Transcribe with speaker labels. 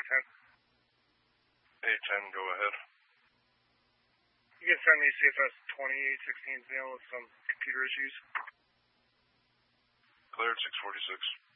Speaker 1: A10.
Speaker 2: A10, go ahead.
Speaker 1: You can send me CFS 2816 with some computer issues.
Speaker 2: Cleared 646.